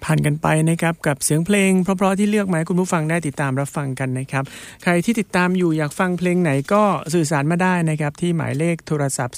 ผ่านกันไปนะครับกับเสียงเพลงเพราะๆที่เลือกมาให้คุณผู้ฟังได้ติดตามรับฟังกันนะครับใครที่ติดตามอยู่อยากฟังเพลงไหนก็สื่อสารมาได้นะครับที่หมายเลขโทรศัพท์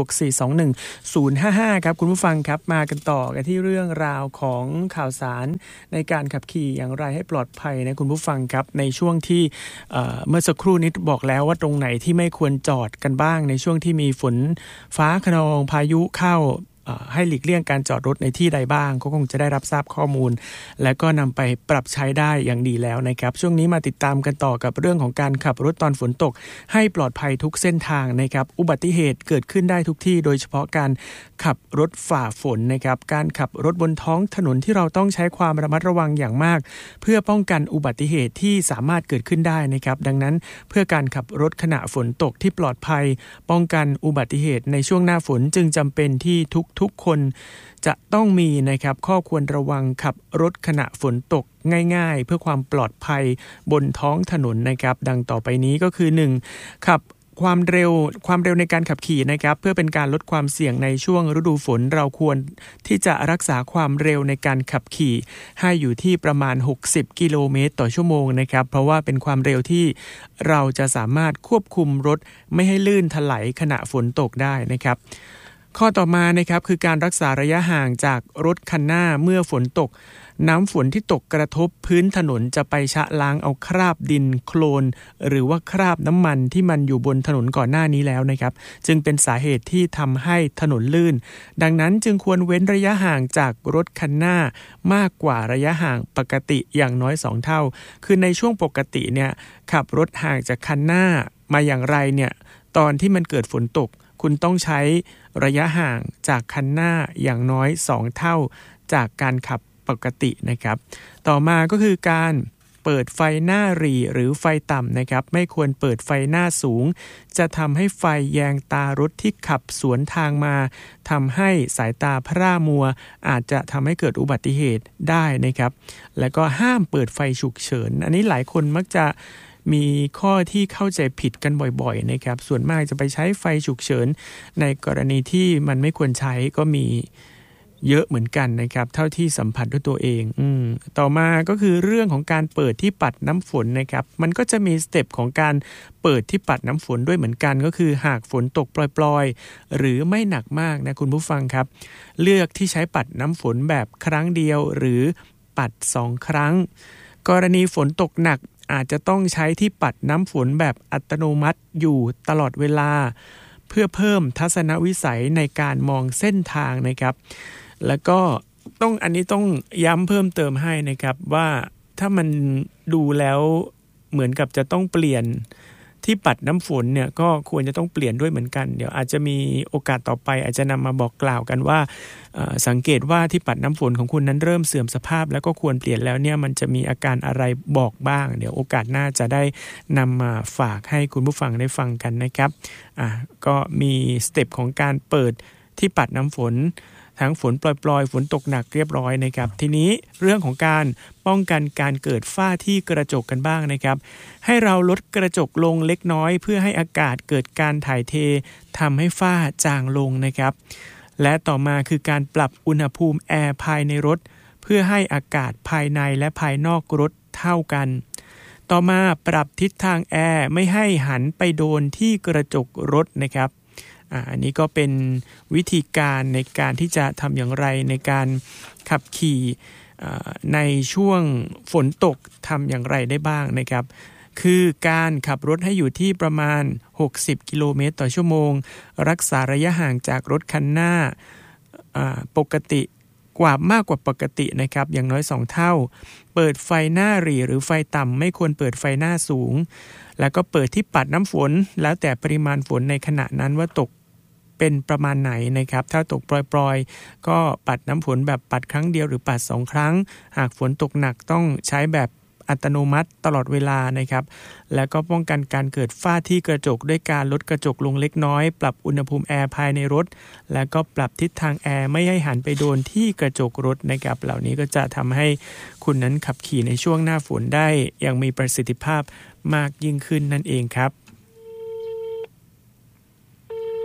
0764211055ครับคุณผู้ฟังครับมากันต่อกันที่เรื่องราวของข่าวสารในการขับขี่อย่างไรให้ปลอดภัยนะคุณผู้ฟังครับในช่วงที่เมื่อสักครู่นี้บอกแล้วว่าตรงไหนที่ไม่ควรจอดกันบ้างในช่วงที่มีฝนฟ้าคะนองพายุเข้าให้หลีกเลี่ยงการจอดรถในที่ใดบ้างก็คงจะได้รับทราบข้อมูลและก็นำไปปรับใช้ได้อย่างดีแล้วนะครับช่วงนี้มาติดตามกันต่อกับเรื่องของการขับรถตอนฝนตกให้ปลอดภัยทุกเส้นทางนะครับอุบัติเหตุเกิดขึ้นได้ทุกที่โดยเฉพาะการขับรถฝ่าฝนนะครับการขับรถบนท้องถนนที่เราต้องใช้ความระมัดระวังอย่างมากเพื่อป้องกันอุบัติเหตุที่สามารถเกิดขึ้นได้นะครับดังนั้นเพื่อการขับรถขณะฝนตกที่ปลอดภัยป้องกันอุบัติเหตุในช่วงหน้าฝนจึงจำเป็นที่ทุกคนจะต้องมีนะครับข้อควรระวังขับรถขณะฝนตกง่ายๆเพื่อความปลอดภัยบนท้องถนนนะครับดังต่อไปนี้ก็คือ 1. ขับความเร็วในการขับขี่นะครับเพื่อเป็นการลดความเสี่ยงในช่วงฤดูฝนเราควรที่จะรักษาความเร็วในการขับขี่ให้อยู่ที่ประมาณ60กิโลเมตรต่อชั่วโมงนะครับเพราะว่าเป็นความเร็วที่เราจะสามารถควบคุมรถไม่ให้ลื่นถลายขณะฝนตกได้นะครับข้อต่อมานะครับคือการรักษาระยะห่างจากรถคันหน้าเมื่อฝนตกน้ำฝนที่ตกกระทบพื้นถนนจะไปชะล้างเอาคราบดินโคลนหรือว่าคราบน้ำมันที่มันอยู่บนถนนก่อนหน้านี้แล้วนะครับจึงเป็นสาเหตุที่ทำให้ถนนลื่นดังนั้นจึงควรเว้นระยะห่างจากรถคันหน้ามากกว่าระยะห่างปกติอย่างน้อย2เท่าคือในช่วงปกติเนี่ยขับรถห่างจากคันหน้ามาอย่างไรเนี่ยตอนที่มันเกิดฝนตกคุณต้องใช้ระยะห่างจากคันหน้าอย่างน้อย2เท่าจากการขับปกตินะครับต่อมาก็คือการเปิดไฟหน้าหรี่หรือไฟต่ำนะครับไม่ควรเปิดไฟหน้าสูงจะทำให้ไฟแยงตารถที่ขับสวนทางมาทำให้สายตาพร่ามัวอาจจะทำให้เกิดอุบัติเหตุได้นะครับแล้วก็ห้ามเปิดไฟฉุกเฉินอันนี้หลายคนมักจะมีข้อที่เข้าใจผิดกันบ่อยๆนะครับส่วนมากจะไปใช้ไฟฉุกเฉินในกรณีที่มันไม่ควรใช้ก็มีเยอะเหมือนกันนะครับเท่าที่สัมผัสด้วยตัวเองต่อมาก็คือเรื่องของการเปิดที่ปัดน้ำฝนนะครับมันก็จะมีสเต็ปของการเปิดที่ปัดน้ำฝนด้วยเหมือนกันก็คือหากฝนตกปล่อยๆหรือไม่หนักมากนะคุณผู้ฟังครับเลือกที่ใช้ปัดน้ำฝนแบบครั้งเดียวหรือปัด2ครั้งกรณีฝนตกหนักอาจจะต้องใช้ที่ปัดน้ำฝนแบบอัตโนมัติอยู่ตลอดเวลาเพื่อเพิ่มทัศนวิสัยในการมองเส้นทางนะครับแล้วก็อันนี้ต้องย้ำเพิ่มเติมให้นะครับว่าถ้ามันดูแล้วเหมือนกับจะต้องเปลี่ยนที่ปัดน้ำฝนเนี่ยก็ควรจะต้องเปลี่ยนด้วยเหมือนกันเดี๋ยวอาจจะมีโอกาสต่อไปอาจจะนำมาบอกกล่าวกันว่าสังเกตว่าที่ปัดน้ำฝนของคุณนั้นเริ่มเสื่อมสภาพแล้วก็ควรเปลี่ยนแล้วเนี่ยมันจะมีอาการอะไรบอกบ้างเดี๋ยวโอกาสหน้าจะได้นำมาฝากให้คุณผู้ฟังได้ฟังกันนะครับก็มีสเต็ปของการเปิดที่ปัดน้ำฝนทั้งฝนปล่อยๆฝนตกหนักเรียบร้อยนะครับทีนี้เรื่องของการป้องกันการเกิดฝ้าที่กระจกกันบ้างนะครับให้เราลดกระจกลงเล็กน้อยเพื่อให้อากาศเกิดการถ่ายเททำให้ฝ้าจางลงนะครับและต่อมาคือการปรับอุณหภูมิแอร์ภายในรถเพื่อให้อากาศภายในและภายนอกรถเท่ากันต่อมาปรับทิศทางแอร์ไม่ให้หันไปโดนที่กระจกรถนะครับอันนี้ก็เป็นวิธีการในการที่จะทำอย่างไรในการขับขี่ในช่วงฝนตกทำอย่างไรได้บ้างนะครับคือการขับรถให้อยู่ที่ประมาณ60กิโลเมตรต่อชั่วโมงรักษาระยะห่างจากรถคันหน้าปกติมากกว่าปกตินะครับอย่างน้อย2เท่าเปิดไฟหน้าหรี่หรือไฟต่ำไม่ควรเปิดไฟหน้าสูงแล้วก็เปิดที่ปัดน้ำฝนแล้วแต่ปริมาณฝนในขณะนั้นว่าตกเป็นประมาณไหนนะครับถ้าตกปล่อยๆก็ปัดน้ำฝนแบบปัดครั้งเดียวหรือปัด2ครั้งหากฝนตกหนักต้องใช้แบบอัตโนมัติตลอดเวลานะครับแล้วก็ป้องกันการเกิดฝ้าที่กระจกด้วยการลดกระจกลงเล็กน้อยปรับอุณหภูมิแอร์ภายในรถแล้วก็ปรับทิศทางแอร์ไม่ให้หันไปโดนที่กระจกรถนะครับเหล่านี้ก็จะทำให้คุณนั้นขับขี่ในช่วงหน้าฝนได้อย่างมีประสิทธิภาพมากยิ่งขึ้นนั่นเองครับ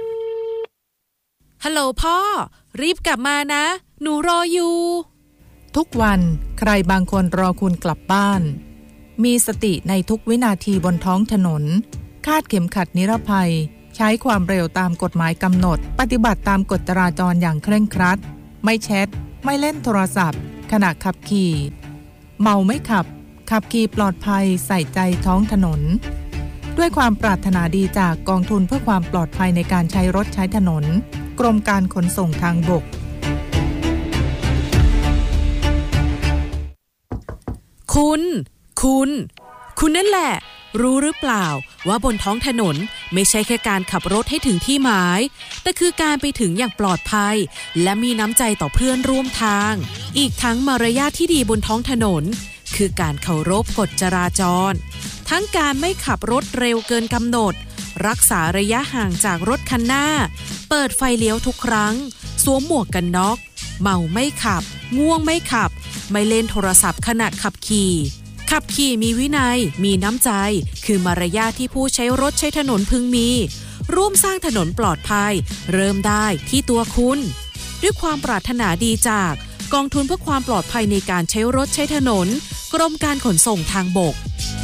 ฮัลโหลพ่อรีบกลับมานะหนูรออยู่ทุกวันใครบางคนรอคุณกลับบ้านมีสติในทุกวินาทีบนท้องถนนคาดเข็มขัดนิรภัยใช้ความเร็วตามกฎหมายกำหนดปฏิบัติตามกฎจราจรอย่างเคร่งครัดไม่แชทไม่เล่นโทรศัพท์ขณะขับขี่เมาไม่ขับขับขี่ปลอดภัยใส่ใจท้องถนนด้วยความปรารถนาดีจากกองทุนเพื่อความปลอดภัยในการใช้รถใช้ถนนกรมการขนส่งทางบกคุณนั่นแหละรู้หรือเปล่าว่าบนท้องถนนไม่ใช่แค่การขับรถให้ถึงที่หมายแต่คือการไปถึงอย่างปลอดภัยและมีน้ำใจต่อเพื่อนร่วมทางอีกทั้งมารยาทที่ดีบนท้องถนนคือการเคารพกฎจราจรทั้งการไม่ขับรถเร็วเกินกำหนดรักษาระยะห่างจากรถคันหน้าเปิดไฟเลี้ยวทุกครั้งสวมหมวกกันน็อกเมาไม่ขับง่วงไม่ขับไม่เล่นโทรศัพท์ขณะขับขี่มีวินัยมีน้ำใจคือมารยาทที่ผู้ใช้รถใช้ถนนพึงมีร่วมสร้างถนนปลอดภัยเริ่มได้ที่ตัวคุณด้วยความปรารถนาดีจากกองทุนเพื่อความปลอดภัยในการใช้รถใช้ถนนกรมการขนส่งทางบก